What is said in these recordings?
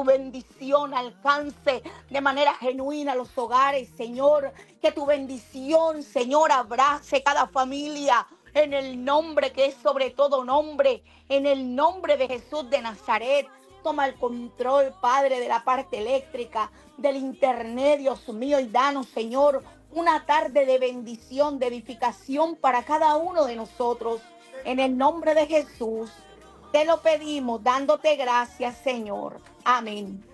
tu bendición alcance de manera genuina los hogares, Señor. Que tu bendición, Señor, abrace cada familia en el nombre que es sobre todo nombre, en el nombre de Jesús de Nazaret. Toma el control, Padre, de la parte eléctrica, del internet, Dios mío, y danos, Señor, una tarde de bendición, de edificación para cada uno de nosotros. En el nombre de Jesús, te lo pedimos, dándote gracias, Señor. Amén.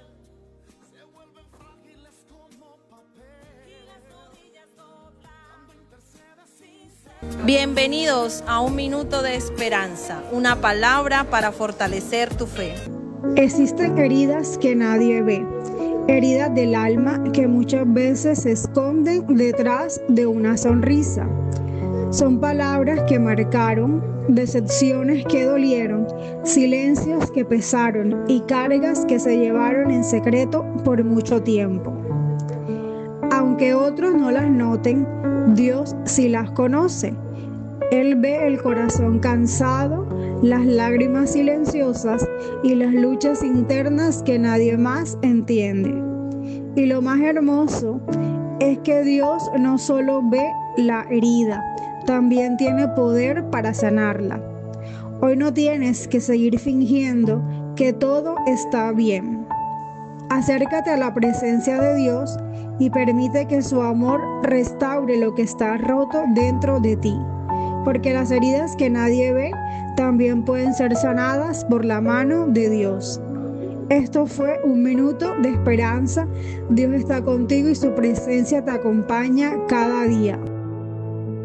Bienvenidos a Un Minuto de Esperanza, una palabra para fortalecer tu fe. Existen heridas que nadie ve, heridas del alma que muchas veces se esconden detrás de una sonrisa. Son palabras que marcaron, decepciones que dolieron, silencios que pesaron y cargas que se llevaron en secreto por mucho tiempo. Aunque otros no las noten, Dios sí las conoce. Él ve el corazón cansado, las lágrimas silenciosas y las luchas internas que nadie más entiende. Y lo más hermoso es que Dios no solo ve la herida, también tiene poder para sanarla. Hoy no tienes que seguir fingiendo que todo está bien. Acércate a la presencia de Dios y permite que su amor restaure lo que está roto dentro de ti. Porque las heridas que nadie ve también pueden ser sanadas por la mano de Dios. Esto fue Un Minuto de Esperanza. Dios está contigo y su presencia te acompaña cada día.